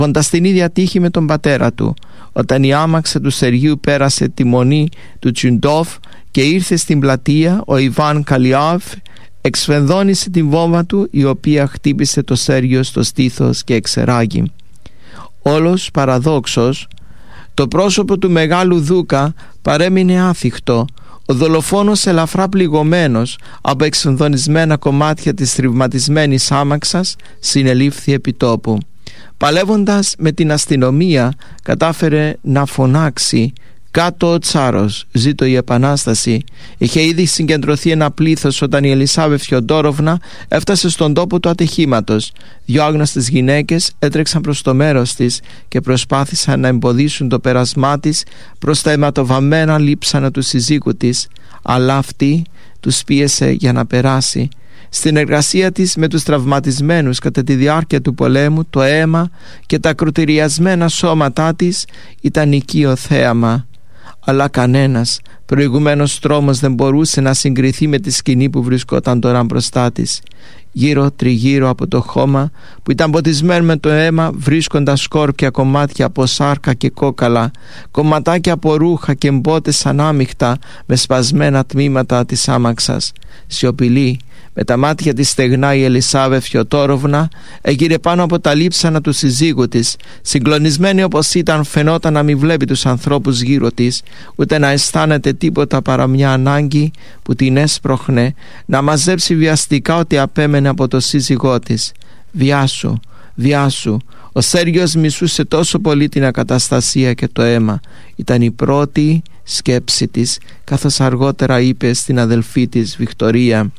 Έχοντας την ίδια τύχη με τον πατέρα του, όταν η άμαξα του Σεργίου πέρασε τη μονή του Τσιουντόφ και ήρθε στην πλατεία, ο Ιβάν Καλιάβ εξφενδώνησε την βόμβα του, η οποία χτύπησε το Σέργιο στο στήθος και εξεράγει. Όλος παραδόξως, το πρόσωπο του μεγάλου δούκα παρέμεινε άθικτο. Ο δολοφόνος, ελαφρά πληγωμένος από εξφενδονισμένα κομμάτια της θρηβματισμένης άμαξας, συνελήφθη επί τόπου. Παλεύοντας με την αστυνομία, κατάφερε να φωνάξει «Κάτω ο Τσάρος, ζήτω η Επανάσταση». Είχε ήδη συγκεντρωθεί ένα πλήθος όταν η Ελισάβετ Φιοντόροβνα έφτασε στον τόπο του ατυχήματος. Δυο άγνωστες γυναίκες έτρεξαν προς το μέρος της και προσπάθησαν να εμποδίσουν το πέρασμά της προς τα αιματοβαμμένα λείψανα του συζύγου της, αλλά αυτή τους πίεσε για να περάσει. Στην εργασία της με τους τραυματισμένους κατά τη διάρκεια του πολέμου, το αίμα και τα ακροτηριασμένα σώματά της ήταν οικείο θέαμα. Αλλά κανένας προηγουμένως τρόμος δεν μπορούσε να συγκριθεί με τη σκηνή που βρισκόταν τώρα μπροστά της. Γύρω τριγύρω από το χώμα που ήταν ποτισμένο με το αίμα βρίσκονταν σκόρπια κομμάτια από σάρκα και κόκαλα, κομματάκια από ρούχα και μπότες ανάμειχτα με σπασμένα τμήματα της άμαξας. Σιωπηλή, με τα μάτια της στεγνά, η Ελισάβετ Φιωτόροβνα έγειρε πάνω από τα λείψανα του συζύγου της. Συγκλονισμένη όπως ήταν, φαινόταν να μην βλέπει τους ανθρώπους γύρω της, ούτε να αισθάνεται τίποτα παρά μια ανάγκη που την έσπροχνε να μαζέψει βιαστικά ό,τι απέμενε από το σύζυγό της. «Βιάσου, βιάσου». Ο Σέργιος μισούσε τόσο πολύ την ακαταστασία και το αίμα. Ήταν η πρώτη σκέψη της, καθώς αργότερα είπε στην αδελφή της Βικτωρία.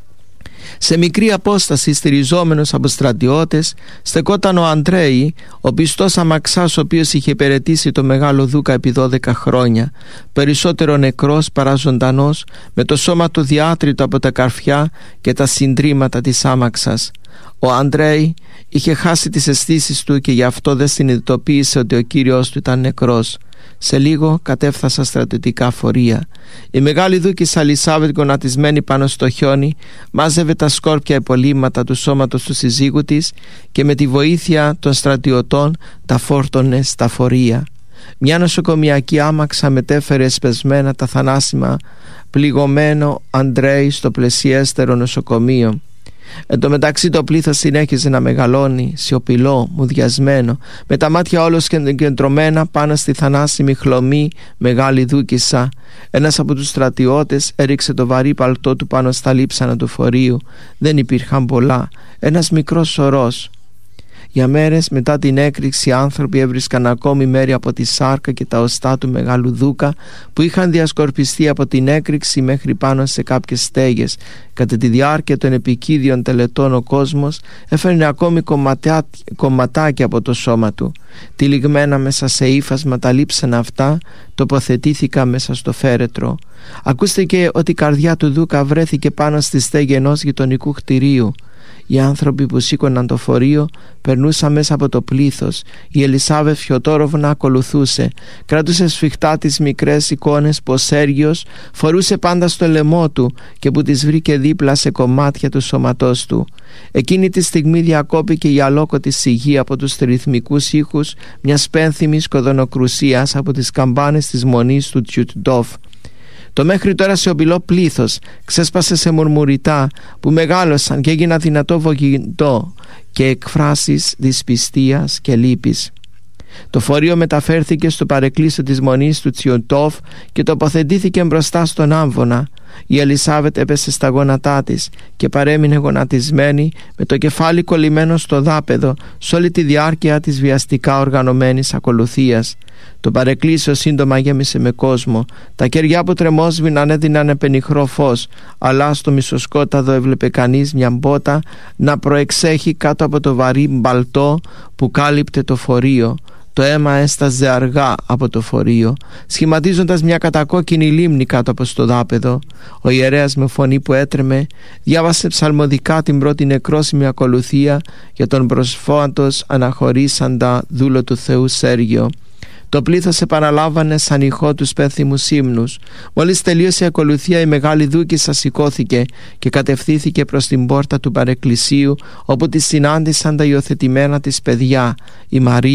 Σε μικρή απόσταση, στηριζόμενος από στρατιώτες, στεκόταν ο Αντρέη, ο πιστός αμαξάς, ο οποίος είχε υπηρετήσει το μεγάλο δούκα επί 12 χρόνια, περισσότερο νεκρός παρά ζωντανός, με το σώμα του διάτριτο από τα καρφιά και τα συντρίμματα της άμαξας. Ο Αντρέη είχε χάσει τις αισθήσεις του και γι' αυτό δεν συνειδητοποίησε ότι ο κύριος του ήταν νεκρός. Σε λίγο κατέφθασαν στρατιωτικά φορεία. Η μεγάλη δούκισσα Ελισάβετ, γονατισμένη πάνω στο χιόνι, μάζευε τα σκόρπια υπολείμματα του σώματος του συζύγου της και με τη βοήθεια των στρατιωτών τα φόρτωνε στα φορεία. Μια νοσοκομιακή άμαξα μετέφερε εσπεσμένα τα θανάσιμα πληγωμένο Αντρέη στο πλησιέστερο νοσοκομείο. Εν τω μεταξύ το πλήθος συνέχιζε να μεγαλώνει, σιωπηλό, μουδιασμένο, με τα μάτια όλος κεντρωμένα πάνω στη θανάσιμη χλωμή μεγάλη δούκισσα. Ένας από τους στρατιώτες έριξε το βαρύ παλτό του πάνω στα λείψανα του φορείου. Δεν υπήρχαν πολλά, ένας μικρός σωρός. Για μέρες μετά την έκρηξη, οι άνθρωποι έβρισκαν ακόμη μέρη από τη σάρκα και τα οστά του μεγάλου δούκα που είχαν διασκορπιστεί από την έκρηξη μέχρι πάνω σε κάποιες στέγες. Κατά τη διάρκεια των επικίδιων τελετών ο κόσμος έφερνε ακόμη κομματάκια από το σώμα του. Τυλιγμένα μέσα σε ύφασμα τα λείψανα αυτά τοποθετήθηκαν μέσα στο φέρετρο. Ακούστηκε ότι η καρδιά του δούκα βρέθηκε πάνω στη στέγη ενός γειτονικού κτηρίου. Οι άνθρωποι που σήκωναν το φορείο περνούσαν μέσα από το πλήθος. Η Ελισάβετ Φιωτόροβνα ακολουθούσε. Κράτουσε σφιχτά τις μικρές εικόνες που ο Σέργιος φορούσε πάντα στο λαιμό του και που τις βρήκε δίπλα σε κομμάτια του σώματός του. Εκείνη τη στιγμή διακόπηκε η αλόκοτη σιγή από τους ρυθμικούς ήχους μιας πένθυμης κοδωνοκρουσίας από τις καμπάνες της μονής του Τσιουντόφ. Το μέχρι τώρα σιωπηλό πλήθος ξέσπασε σε μουρμουριτά που μεγάλωσαν και έγιναν δυνατό βογγητό και εκφράσεις δυσπιστίας και λύπης. Το φορείο μεταφέρθηκε στο παρεκκλήσιο της μονής του Τσιουντόφ και τοποθετήθηκε μπροστά στον άμβονα. Η Ελισάβετ έπεσε στα γόνατά της και παρέμεινε γονατισμένη με το κεφάλι κολλημένο στο δάπεδο σε όλη τη διάρκεια της βιαστικά οργανωμένης ακολουθίας. Το παρεκκλήσιο σύντομα γέμισε με κόσμο. Τα κεριά που τρεμόσβηναν έδιναν πενιχρό φως, αλλά στο μισοσκόταδο έβλεπε κανείς μια μπότα να προεξέχει κάτω από το βαρύ μπαλτό που κάλυπτε το φορείο. Το αίμα έσταζε αργά από το φορείο, σχηματίζοντας μια κατακόκκινη λίμνη κάτω από στο δάπεδο. Ο ιερέας με φωνή που έτρεμε διάβασε ψαλμοδικά την πρώτη νεκρόσιμη ακολουθία για τον προσφάτως αναχωρήσαντα δούλο του Θεού Σέργιο. Το πλήθος επαναλάβανε σαν ηχό τους πέθυμους ύμνους. Μόλις τελείωσε η ακολουθία, η μεγάλη δούκισσα σηκώθηκε και κατευθύνθηκε προς την πόρτα του παρεκκλησίου, όπου τη συνάντησαν τα υιοθετημένα της παιδιά, η Μαρία,